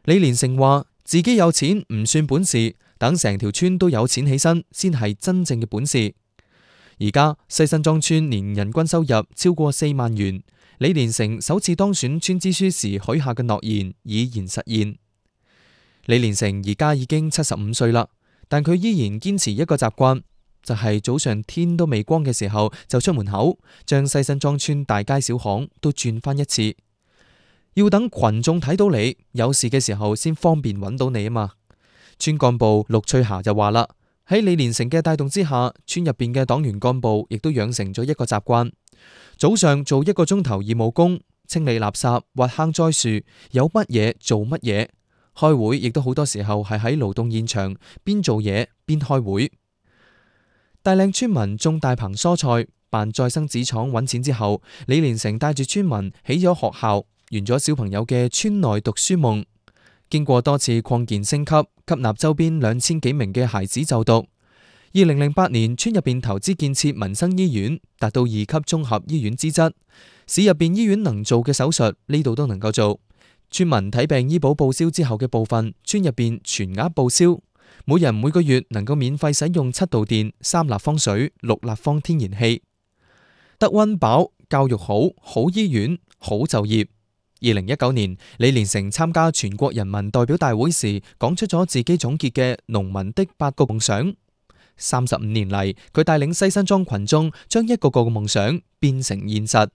李連成話自己有錢唔算本事，等成條村都有錢起身先係真正嘅本事。而家西辛莊村年人均收入超過4萬元，李連成首次當選村支書時許下嘅諾言已然實現。李連成而家已經75歲啦，但佢依然堅持一個習慣，就係早上天都未光嘅時候就出門口，將西辛莊村大街小巷都轉翻一次。要等群眾睇到你有事嘅時候先方便揾到你啊嘛。村幹部陸翠霞就話啦，喺李連成嘅帶動之下，村入邊嘅黨員幹部亦都養成咗一個習慣，早上做1個鐘頭義務工，清理垃圾、挖坑栽樹，有乜嘢做乜嘢。開會亦都好多時候係喺勞動現場邊做嘢邊開會。大嶺村民種大棚蔬菜，辦再生紙廠揾錢之後，李連成帶住村民起咗學校，圓咗小朋友嘅村內讀書夢。經過多次擴建升級，吸納周邊2000幾名嘅孩子就讀。2008年，村入邊投資建設民生醫院，達到2級綜合醫院資質。市入邊醫院能做嘅手術，呢度都能夠做。村民睇病醫保報銷之後嘅部分，村入邊全額報銷。每人每個月能夠免費使用7度電、3立方水、6立方天然氣。得溫飽，教育好，好醫院，好就業。2019年，李連成參加全國人民代表大會時，講出咗自己總結嘅農民的8個夢想。35年嚟，佢帶領西辛莊群眾將一個個夢想變成現實。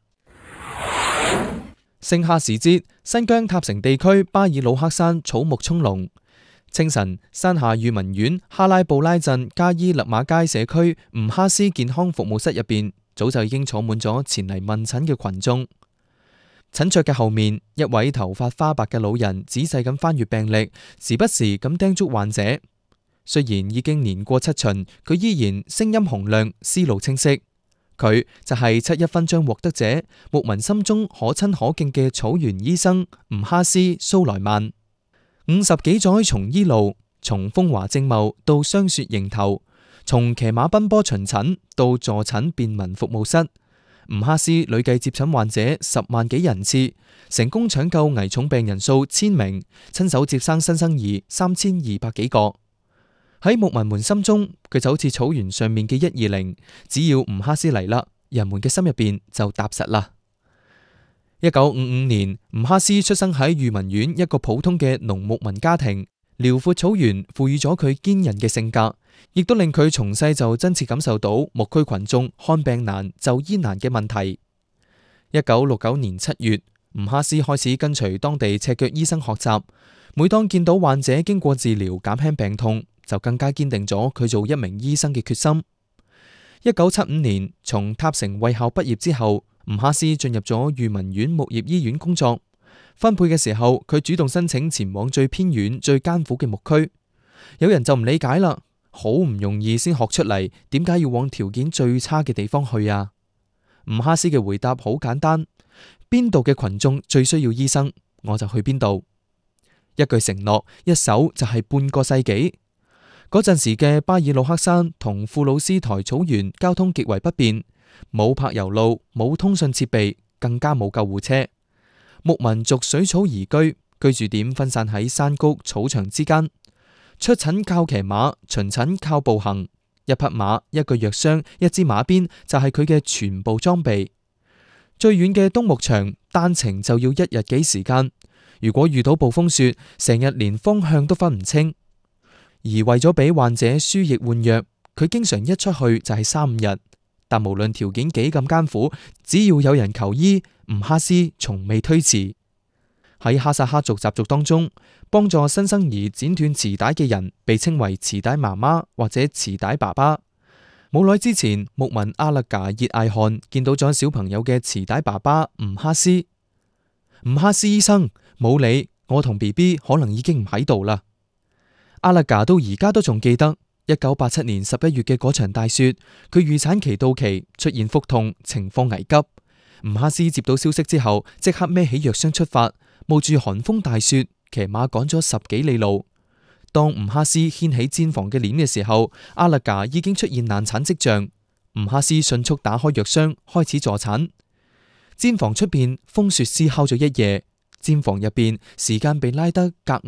盛夏時節，新疆塔城地區巴爾魯克山草木蔥濃。清晨，山下裕民縣哈拉布拉鎮加伊勒馬街社區吳哈斯健康服務室入邊，早就已經坐滿咗前嚟問診嘅群眾。診桌嘅後面，一位頭髮花白嘅老人仔細咁翻閱病歷，時不時咁叮囑患者。雖然已經年過7旬，佢依然聲音洪亮，思路清晰。佢就係7·1勳章獲得者，牧民心中可親可敬嘅草原醫生吳哈斯蘇萊曼。50幾載從醫路，從風華正茂到霜雪迎頭，從騎馬奔波巡診到助診便民服務室，吳哈斯累計接診患者10萬幾人次，成功搶救危重病人數1000名，親手接生新生兒3200幾個。喺牧民們心中，佢就好似草原上面嘅120，只要吳哈斯嚟啦，人們嘅心入邊就踏實啦。1955年，吳哈斯出生喺裕民縣一個普通嘅農牧民家庭，遼闊草原賦予咗佢堅韌嘅性格，亦都令佢從細就真切感受到牧區群眾看病難、就醫難嘅問題。1969年7月，吳哈斯開始跟隨當地赤腳醫生學習，每當見到患者經過治療減輕病痛，就更加堅定咗佢做一名醫生嘅決心。1975年，從塔城衛校畢業之後，吳哈斯進入咗裕民縣牧業醫院工作。分配嘅時候，佢主動申請前往最偏遠、最艱苦嘅牧區。有人就唔理解啦，好唔容易先學出嚟，點解要往條件最差嘅地方去啊？吳哈斯嘅回答好簡單：邊度嘅群眾最需要醫生，我就去邊度。一句承諾，一守就係半個世紀。嗰陣時嘅巴爾魯克山同庫魯斯台草原交通極為不便，冇柏油路，冇通訊設備，更加冇救護車。牧民逐水草而居，居住點分散喺山谷草場之間。出診靠騎馬，巡診靠步行。一匹馬，一個藥箱，一支馬鞭就係佢嘅全部裝備。最遠嘅東牧場單程就要1日幾時間，如果遇到暴風雪，成日連方向都分唔清。而為咗俾患者輸液換藥，佢經常一出去就係3-5日。但無論條件幾咁艱苦，只要有人求醫，吳哈斯從未推辭。喺哈薩克族習俗當中，幫助新生兒剪斷臍帶嘅人被稱為臍帶媽媽或者臍帶爸爸。冇耐之前，牧民阿勒賈熱艾汗見到咗小朋友嘅臍帶爸爸吳哈斯。吳哈斯醫生，冇理，我同 BB 可能已經唔喺度啦。阿勒賈到而家都仲記得1987年11月嘅嗰場大雪，佢預產期到期，出現腹痛，情況危急。吳哈斯接到消息之後，即刻孭起藥箱出發，冒住寒風大雪，騎馬趕咗10幾里路。當吳哈斯掀起氈房嘅簾嘅時候，阿勒賈已經出現難產跡象。吳哈斯迅速打開藥箱，開始助產。氈房出邊風雪撕烤咗一夜，氈房入邊時間被拉得格